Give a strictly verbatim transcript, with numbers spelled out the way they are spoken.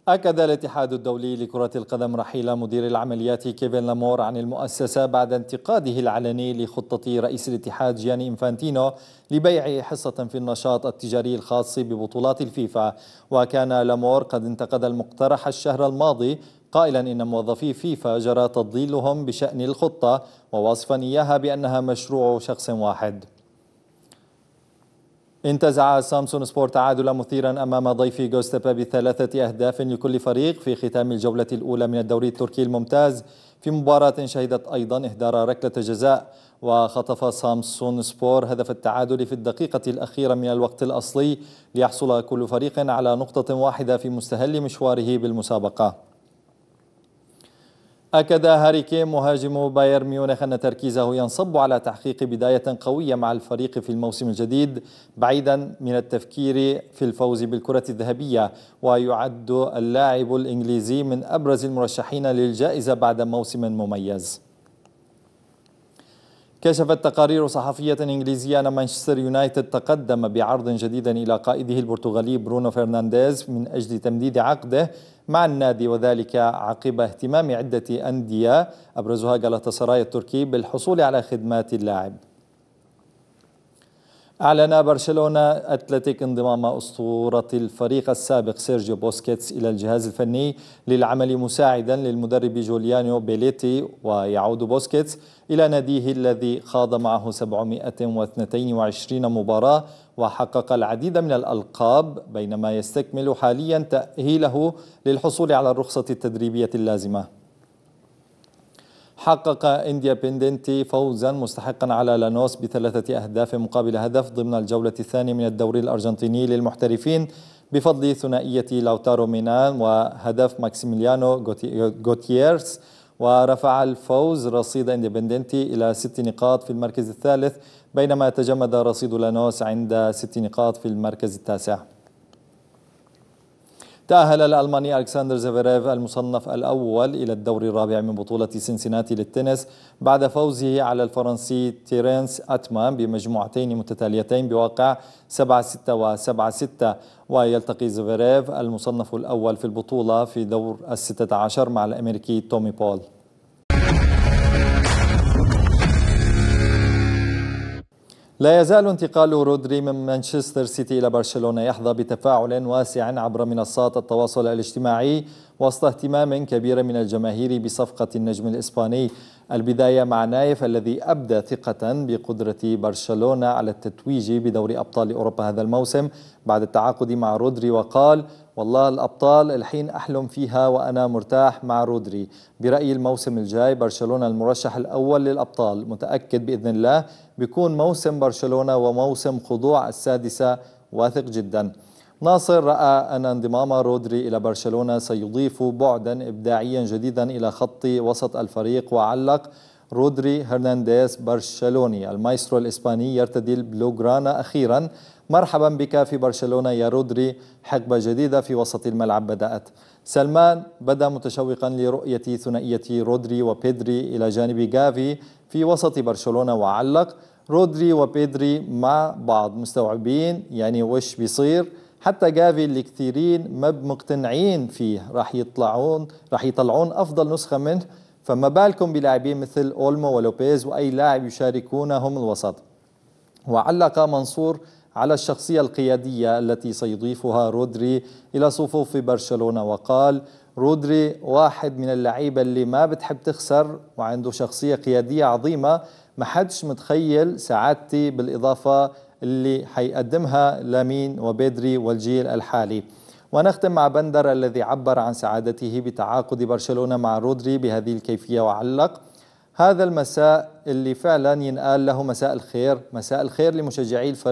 أكد الاتحاد الدولي لكرة القدم رحيل مدير العمليات كيفن لامور عن المؤسسة بعد انتقاده العلني لخطة رئيس الاتحاد جياني إنفانتينو لبيع حصة في النشاط التجاري الخاص ببطولات الفيفا. وكان لامور قد انتقد المقترح الشهر الماضي قائلا إن موظفي فيفا جرى تضليلهم بشأن الخطة وواصفا إياها بأنها مشروع شخص واحد. انتزع سامسون سبور تعادلا مثيرا أمام ضيفي جوستابا بثلاثة أهداف لكل فريق في ختام الجولة الأولى من الدوري التركي الممتاز، في مباراة شهدت أيضا إهدار ركلة جزاء. وخطف سامسون سبور هدف التعادل في الدقيقة الأخيرة من الوقت الأصلي ليحصل كل فريق على نقطة واحدة في مستهل مشواره بالمسابقة. أكد هاري كين مهاجم بايرن ميونخ أن تركيزه ينصب على تحقيق بداية قوية مع الفريق في الموسم الجديد بعيدا من التفكير في الفوز بالكرة الذهبية. ويعد اللاعب الإنجليزي من أبرز المرشحين للجائزة بعد موسم مميز. كشفت تقارير صحفية إنجليزية أن مانشستر يونايتد تقدم بعرض جديد إلى قائده البرتغالي برونو فرنانديز من أجل تمديد عقده مع النادي، وذلك عقب اهتمام عدة أندية أبرزها غالاتا التركي بالحصول على خدمات اللاعب. أعلن برشلونة أتلتيك انضمام أسطورة الفريق السابق سيرجيو بوسكيتس إلى الجهاز الفني للعمل مساعدا للمدرب جوليانو بيليتي. ويعود بوسكيتس إلى ناديه الذي خاض معه سبعمائة واثنين وعشرين مباراة وحقق العديد من الألقاب، بينما يستكمل حاليا تأهيله للحصول على الرخصة التدريبية اللازمة. حقق إنديبندنتي فوزا مستحقا على لانوس بثلاثة أهداف مقابل هدف ضمن الجولة الثانية من الدوري الأرجنتيني للمحترفين بفضل ثنائية لوتارو مينان وهدف ماكسيميليانو غوتييرس. ورفع الفوز رصيد إنديبندنتي إلى ست نقاط في المركز الثالث، بينما تجمد رصيد لانوس عند ست نقاط في المركز التاسع. تأهل الألماني ألكسندر زيفيريف المصنف الأول إلى الدور الرابع من بطولة سنسناتي للتنس بعد فوزه على الفرنسي تيرنس أتمان بمجموعتين متتاليتين بواقع سبعة ستة وسبعة ستة. ويلتقي زيفيريف المصنف الأول في البطولة في دور الستة عشر مع الأمريكي تومي بول. لا يزال انتقال رودري من مانشستر سيتي إلى برشلونة يحظى بتفاعل واسع عبر منصات التواصل الاجتماعي وسط اهتمام كبير من الجماهير بصفقة النجم الإسباني. البداية مع نايف الذي أبدى ثقة بقدرة برشلونة على التتويج بدوري أبطال أوروبا هذا الموسم بعد التعاقد مع رودري، وقال: والله الأبطال الحين أحلم فيها وأنا مرتاح مع رودري. برأيي الموسم الجاي برشلونة المرشح الأول للأبطال، متأكد بإذن الله بيكون موسم برشلونة وموسم خضوع السادسة، واثق جدا. ناصر رأى أن انضمام رودري إلى برشلونة سيضيف بعدا إبداعيا جديدا إلى خط وسط الفريق، وعلق: رودري هرنانديز برشلوني، المايسترو الإسباني يرتدي البلوغرانا أخيرا، مرحبا بك في برشلونة يا رودري، حقبة جديدة في وسط الملعب بدأت. سلمان بدا متشوقا لرؤية ثنائية رودري وبيدري إلى جانب جافي في وسط برشلونة، وعلق: رودري وبيدري مع بعض مستوعبين يعني وش بيصير، حتى جافي اللي كثيرين ما مقتنعين فيه راح يطلعون راح يطلعون أفضل نسخة منه، فما بالكم بلاعبين مثل أولمو ولوبيز وأي لاعب يشاركونهم الوسط. وعلق منصور على الشخصية القيادية التي سيضيفها رودري إلى صفوف برشلونة، وقال: رودري واحد من اللعيبة اللي ما بتحب تخسر وعنده شخصية قيادية عظيمة، ما حدش متخيل سعادتي بالإضافة اللي حيقدمها لامين وبيدري والجيل الحالي. ونختم مع بندر الذي عبر عن سعادته بتعاقد برشلونة مع رودري بهذه الكيفية، وعلق: هذا المساء اللي فعلا ينقال له مساء الخير، مساء الخير لمشجعي الفريق